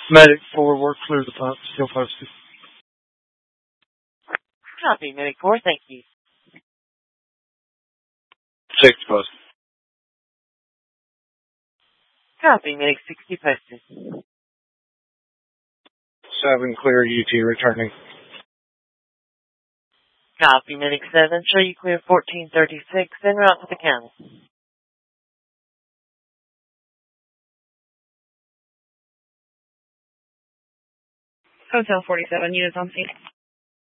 Medic 4, work clear the pump, still posted. Copy, Medic 4, thank you. 6 posted. Copy, Medic 60 posted. 7 clear, UT returning. Copy, Medic 7, show you clear 1436, en route to the county. Hotel 47, units on scene.